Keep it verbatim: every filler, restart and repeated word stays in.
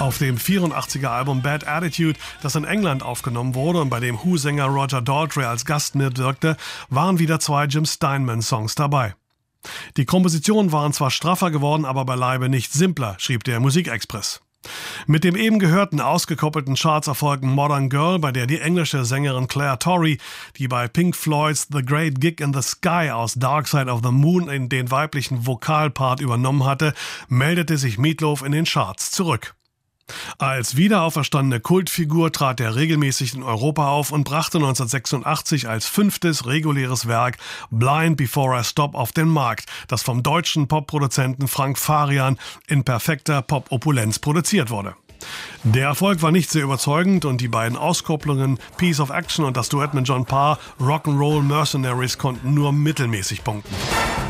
Auf dem vierundachtziger Album Bad Attitude, das in England aufgenommen wurde und bei dem Who-Sänger Roger Daltrey als Gast mitwirkte, waren wieder zwei Jim Steinman-Songs dabei. Die Kompositionen waren zwar straffer geworden, aber beileibe nicht simpler, schrieb der Musikexpress. Mit dem eben gehörten ausgekoppelten Chartserfolg Modern Girl, bei der die englische Sängerin Claire Torrey, die bei Pink Floyds The Great Gig in the Sky aus Dark Side of the Moon in den weiblichen Vokalpart übernommen hatte, meldete sich Meatloaf in den Charts zurück. Als wiederauferstandene Kultfigur trat er regelmäßig in Europa auf und brachte neunzehnhundertsechsundachtzig als fünftes reguläres Werk Blind Before I Stop auf den Markt, das vom deutschen Popproduzenten Frank Farian in perfekter Pop-Opulenz produziert wurde. Der Erfolg war nicht sehr überzeugend und die beiden Auskopplungen Piece of Action und das Duett mit John Parr Rock'n'Roll Mercenaries konnten nur mittelmäßig punkten.